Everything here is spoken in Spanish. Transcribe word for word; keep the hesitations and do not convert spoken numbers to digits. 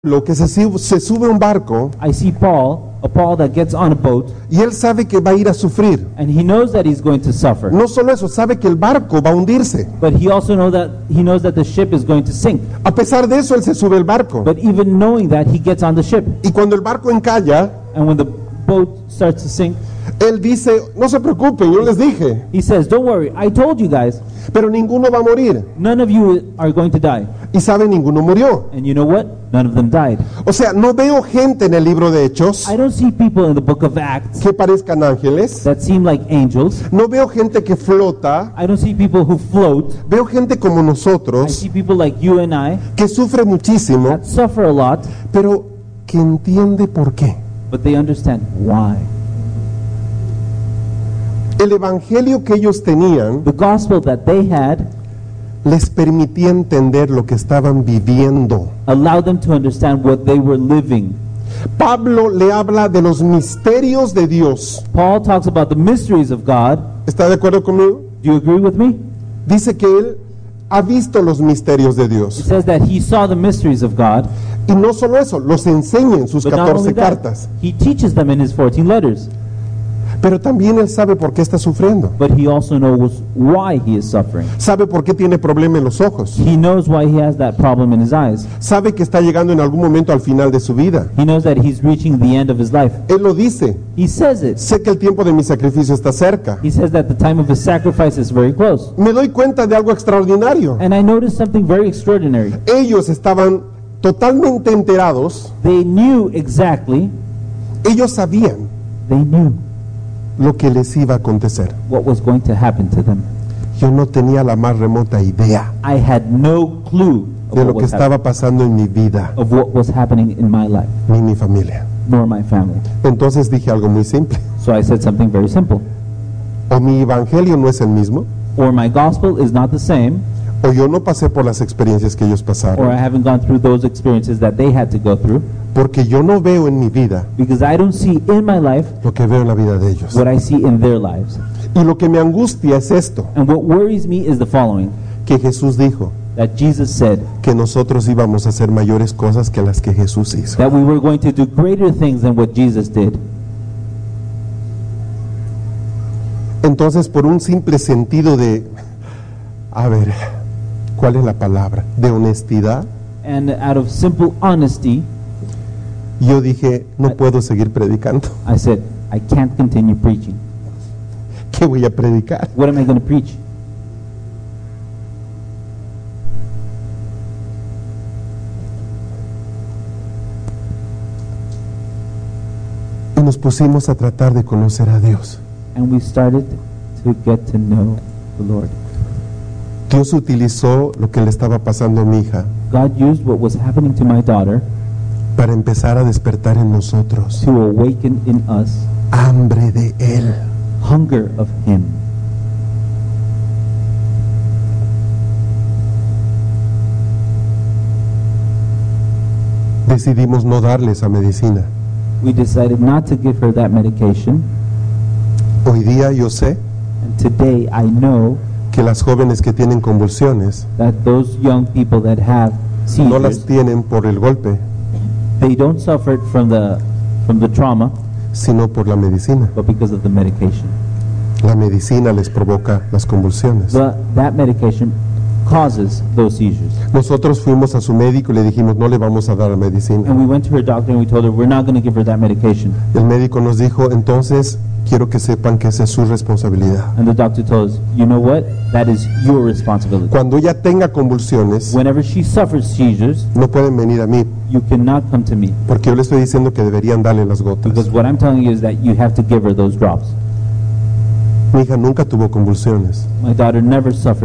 Lo que se, se sube a un barco I see Paul, a Paul that gets on a boat, y él sabe que va a ir a sufrir. and he knows that he's going to suffer. No solo eso, sabe que el barco va a hundirse. But he also know that he knows that the ship is going to sink. A pesar de eso, él se sube al barco. But even knowing that, he gets on the ship. Y cuando el barco encalla, And when the boat starts to sink, él dice, no se preocupen, yo les dije, he says, "Don't worry, I told you guys, pero ninguno va a morir. none of you are going to die." Y sabe, ninguno murió. And you know what? None of them died. O sea, no veo gente en el libro de Hechos I don't see people in the book of Acts que parezcan ángeles. that seem like angels. No veo gente que flota. I don't see people who float. Veo gente como I nosotros see people like you and I que sufre muchísimo, that suffer a lot, pero que entiende por qué. but they understand why. El evangelio que ellos tenían The gospel that they had les permitía entender lo que estaban viviendo. allowed them to understand what they were living. Pablo le habla de los misterios de Dios. Paul talks about the mysteries of God. ¿Está de acuerdo conmigo? Do you agree with me? Dice que él ha visto los misterios de It Dios. says that he saw the mysteries of God, Y no solo eso, los enseña en sus but not only catorce that, cartas. he teaches them in his fourteen letters. Pero también él sabe por qué está sufriendo. But he also knows why he is suffering. Sabe por qué tiene problema en los ojos. He knows why he has that problem in his eyes. Sabe que está llegando en algún momento al final de su vida. He knows that he's reaching the end of his life. Él lo dice. He says it. Sé que el tiempo de mi sacrificio está cerca. He says that the time of his sacrifice is very close. Me doy cuenta de algo extraordinario. And I noticed something very extraordinary. Ellos estaban totalmente enterados. They knew exactly, Ellos sabían they knew lo que les iba a acontecer. what was going to happen to them. Yo no tenía la más remota idea I had no clue of de lo what que was, hap- estaba pasando en mi vida of what was happening in my life, ni mi familia. nor my family. Entonces dije algo muy simple. So I said something very simple. O mi evangelio no es el mismo, Or my gospel is not the same, o yo no pasé por las experiencias que ellos or I pasaron, haven't gone through those experiences that they had to go through, porque yo no veo en mi vida because I don't see in my life lo que veo en la vida de ellos. what I see in their lives. Y lo que me angustia es esto, And what worries me is the following, que Jesús dijo that Jesus said que nosotros íbamos a hacer mayores cosas que las que Jesús hizo. that we were going to do greater things than what Jesus did. Entonces, por un simple sentido de, a ver, ¿cuál es la palabra? De honestidad, And out of simple honesty, yo dije, no puedo seguir predicando. I said, I can't continue preaching. ¿Qué voy a predicar? What am I going to preach? Y nos pusimos a tratar de conocer a Dios. And we started to get to know the Lord. Dios utilizó lo que le estaba pasando a mi hija God used what was happening to my daughter para empezar a despertar en nosotros to awaken in us hambre de Él. hunger of Him. Decidimos no darle esa medicina. We decided not to give her that medication. Hoy día yo sé And today I know que las jóvenes que tienen convulsiones that those young people that have no las seizures, tienen por el golpe, they don't suffer from the from the trauma, sino por la medicina. but because of the medication. La medicina les provoca las convulsiones. The, that medication causes those seizures. Nosotros fuimos a su médico y le dijimos, no le vamos a dar la medicina. And we went to her doctor and we told her we're not going to give her that medication. El médico nos dijo, entonces quiero que sepan que esa es su responsabilidad. And the doctor told us, you know what? That is your responsibility. Cuando ella tenga convulsiones, Whenever she suffers seizures, no pueden venir a mí, you cannot come to me, porque yo le estoy diciendo que deberían darle las gotas. because what I'm telling you is that you have to give her those drops. Mi hija nunca tuvo convulsiones. My daughter never suffered